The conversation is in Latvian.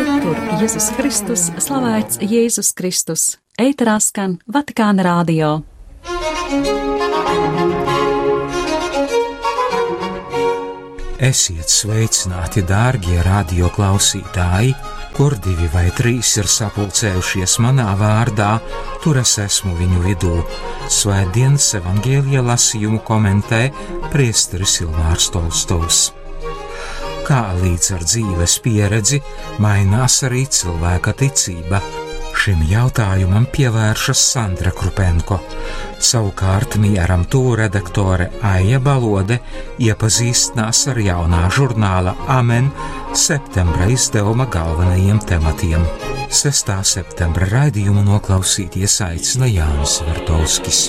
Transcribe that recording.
Tur Jēzus Kristus, slavēts Jēzus Kristus. Ēterā skan Vatikāna radio. Esiet sveicināti, dārgie radio klausītāji, kur 2 vai 3 ir sapulcējušies manā vārdā, tur es esmu viņu vidū. Svētdienas evaņģēlija lasījumu komentē priesteris Ilmārs Tolstovs. Kā līdz ar dzīves pieredzi mainās arī cilvēka ticība? Šim jautājumam pievēršas Sandra Krupenko. Savukārt Mieram tuvu redaktore Aija Balode iepazīstinās ar jaunā žurnāla Amen septembra izdevuma galvenajiem tematiem. 6. septembra raidījumu noklausīties aicina Jānis Vertovskis.